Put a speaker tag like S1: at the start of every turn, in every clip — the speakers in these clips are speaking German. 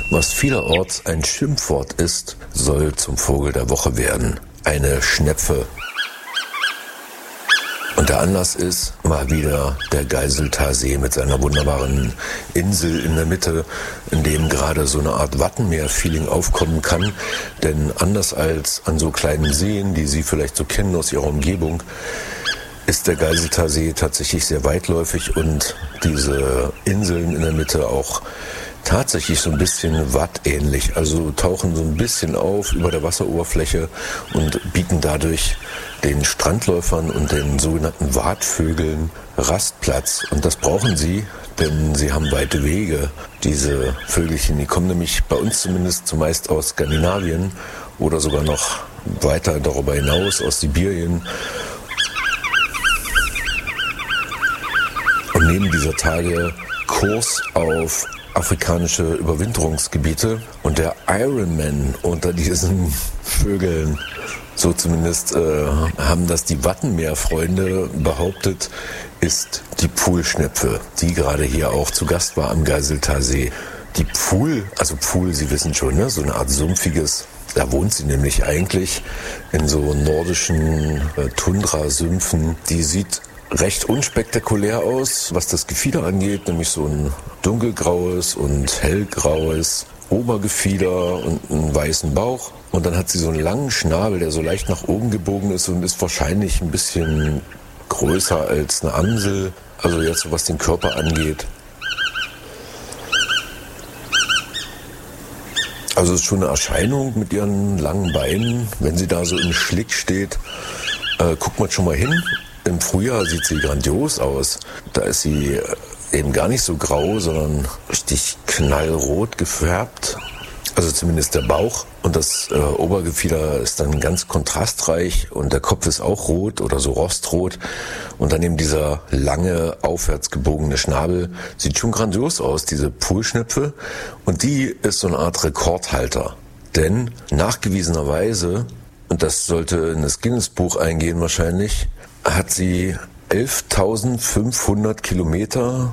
S1: Was vielerorts ein Schimpfwort ist, soll zum Vogel der Woche werden. Eine Schnepfe. Und der Anlass ist mal wieder der Geiseltharsee mit seiner wunderbaren Insel in der Mitte, in dem gerade so eine Art Wattenmeer-Feeling aufkommen kann. Denn anders als an so kleinen Seen, die Sie vielleicht so kennen aus Ihrer Umgebung, ist der Geiseltharsee tatsächlich sehr weitläufig und diese Inseln in der Mitte auch tatsächlich so ein bisschen wattähnlich, also tauchen so ein bisschen auf über der Wasseroberfläche und bieten dadurch den Strandläufern und den sogenannten Watvögeln Rastplatz. Und das brauchen sie, denn sie haben weite Wege. Diese Vögelchen, die kommen nämlich bei uns zumindest zumeist aus Skandinavien oder sogar noch weiter darüber hinaus aus Sibirien. Und nehmen dieser Tage Kurs auf afrikanische Überwinterungsgebiete. Und der Ironman unter diesen Vögeln, so zumindest haben das die Wattenmeerfreunde behauptet, ist die Pfuhlschnepfe, die gerade hier auch zu Gast war am Geiseltharsee. Die Pfuhl, Sie wissen schon, ne? So eine Art sumpfiges, da wohnt sie nämlich eigentlich in so nordischen Tundrasümpfen. Die sieht recht unspektakulär aus, was das Gefieder angeht, nämlich so ein dunkelgraues und hellgraues Obergefieder und einen weißen Bauch. Und dann hat sie so einen langen Schnabel, der so leicht nach oben gebogen ist und ist wahrscheinlich ein bisschen größer als eine Amsel, also jetzt so was den Körper angeht. Also es ist schon eine Erscheinung mit ihren langen Beinen. Wenn sie da so im Schlick steht, guckt man schon mal hin. Im Frühjahr sieht sie grandios aus. Da ist sie eben gar nicht so grau, sondern richtig knallrot gefärbt. Also zumindest der Bauch. Und das Obergefieder ist dann ganz kontrastreich und der Kopf ist auch rot oder so rostrot. Und dann eben dieser lange, aufwärts gebogene Schnabel. Sieht schon grandios aus, diese Pfuhlschnepfe. Und die ist so eine Art Rekordhalter. Denn nachgewiesenerweise, und das sollte in das Guinness-Buch eingehen wahrscheinlich, hat sie 11.500 Kilometer,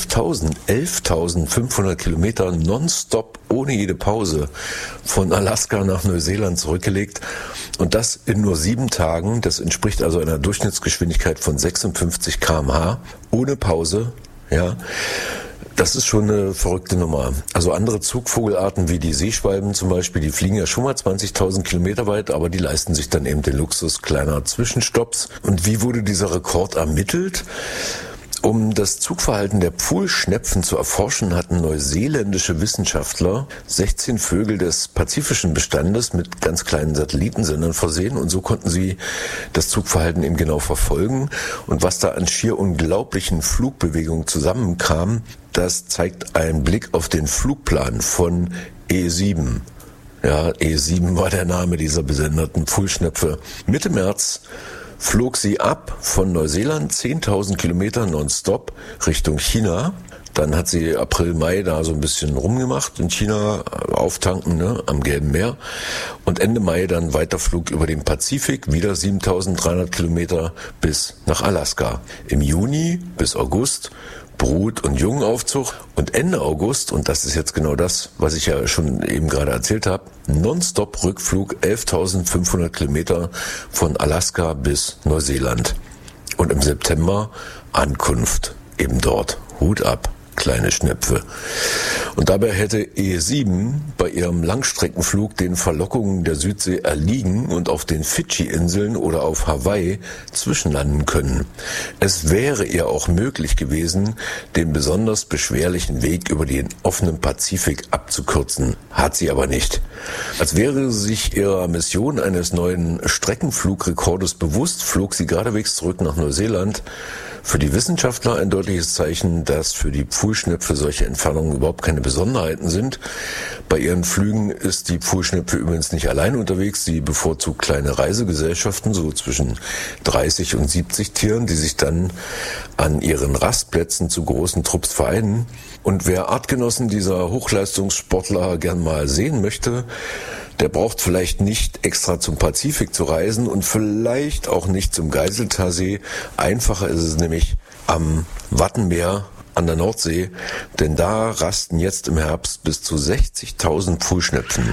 S1: 11.500 Kilometer nonstop, ohne jede Pause, von Alaska nach Neuseeland zurückgelegt. Und das in nur 7 Tagen. Das entspricht also einer Durchschnittsgeschwindigkeit von 56 km/h, ohne Pause, ja. Das ist schon eine verrückte Nummer. Also andere Zugvogelarten wie die Seeschwalben zum Beispiel, die fliegen ja schon mal 20.000 Kilometer weit, aber die leisten sich dann eben den Luxus kleiner Zwischenstopps. Und wie wurde dieser Rekord ermittelt? Um das Zugverhalten der Pfuhlschnepfen zu erforschen, hatten neuseeländische Wissenschaftler 16 Vögel des pazifischen Bestandes mit ganz kleinen Satellitensendern versehen und so konnten sie das Zugverhalten eben genau verfolgen. Und was da an schier unglaublichen Flugbewegungen zusammenkam, das zeigt ein Blick auf den Flugplan von E7. Ja, E7 war der Name dieser besenderten Pfuhlschnepfe. Mitte März flog sie ab von Neuseeland 10.000 Kilometer nonstop Richtung China. Dann hat sie April, Mai da so ein bisschen rumgemacht in China, auftanken, ne, am Gelben Meer. Und Ende Mai dann Weiterflug über den Pazifik, wieder 7.300 Kilometer bis nach Alaska. Im Juni bis August Brut- und Jungenaufzug und Ende August, und das ist jetzt genau das, was ich ja schon eben gerade erzählt habe, nonstop Rückflug 11.500 Kilometer von Alaska bis Neuseeland. Und im September Ankunft eben dort. Hut ab, kleine Schnepfe. Und dabei hätte E7 bei ihrem Langstreckenflug den Verlockungen der Südsee erliegen und auf den Fidschi-Inseln oder auf Hawaii zwischenlanden können. Es wäre ihr auch möglich gewesen, den besonders beschwerlichen Weg über den offenen Pazifik abzukürzen. Hat sie aber nicht. Als wäre sie sich ihrer Mission eines neuen Streckenflugrekordes bewusst, flog sie geradewegs zurück nach Neuseeland. Für die Wissenschaftler ein deutliches Zeichen, dass für die Pfuhlschnepfe solche Entfernungen überhaupt keine Besonderheiten sind. Bei ihren Flügen ist die Pfuhlschnepfe übrigens nicht allein unterwegs. Sie bevorzugt kleine Reisegesellschaften, so zwischen 30 und 70 Tieren, die sich dann an ihren Rastplätzen zu großen Trupps vereinen. Und wer Artgenossen dieser Hochleistungssportler gern mal sehen möchte, der braucht vielleicht nicht extra zum Pazifik zu reisen und vielleicht auch nicht zum Geiseltharsee. Einfacher ist es nämlich am Wattenmeer an der Nordsee, denn da rasten jetzt im Herbst bis zu 60.000 Pfuhlschnepfen.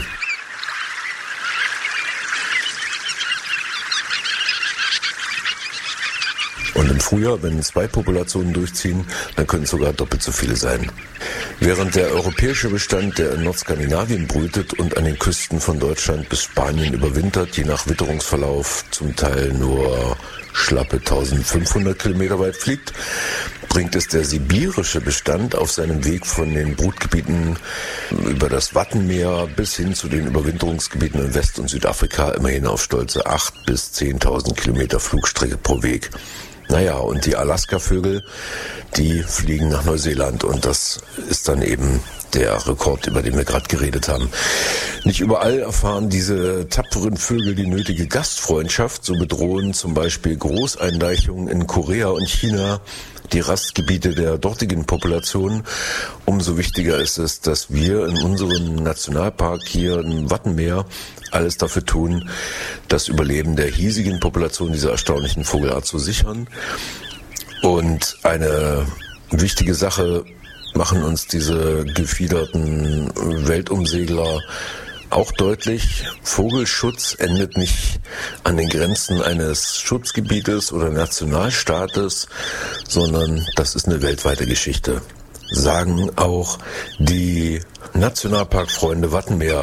S1: Und im Frühjahr, wenn 2 Populationen durchziehen, dann können es sogar doppelt so viele sein. Während der europäische Bestand, der in Nordskandinavien brütet und an den Küsten von Deutschland bis Spanien überwintert, je nach Witterungsverlauf zum Teil nur schlappe 1500 Kilometer weit fliegt, bringt es der sibirische Bestand auf seinem Weg von den Brutgebieten über das Wattenmeer bis hin zu den Überwinterungsgebieten in West- und Südafrika immerhin auf stolze 8.000 bis 10.000 Kilometer Flugstrecke pro Weg. Naja, und die Alaska-Vögel, die fliegen nach Neuseeland und das ist dann eben der Rekord, über den wir gerade geredet haben. Nicht überall erfahren diese tapferen Vögel die nötige Gastfreundschaft, so bedrohen zum Beispiel Großeinleichungen in Korea und China die Rastgebiete der dortigen Population. Umso wichtiger ist es, dass wir in unserem Nationalpark hier im Wattenmeer alles dafür tun, das Überleben der hiesigen Population dieser erstaunlichen Vogelart zu sichern. Und eine wichtige Sache machen uns diese gefiederten Weltumsegler auch deutlich: Vogelschutz endet nicht an den Grenzen eines Schutzgebietes oder Nationalstaates, sondern das ist eine weltweite Geschichte. Sagen auch die Nationalparkfreunde Wattenmeer.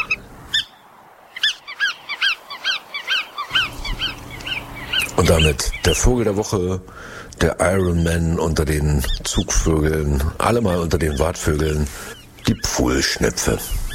S1: Und damit der Vogel der Woche, der Ironman unter den Zugvögeln, allemal unter den Wartvögeln, die Pfuhlschnepfe.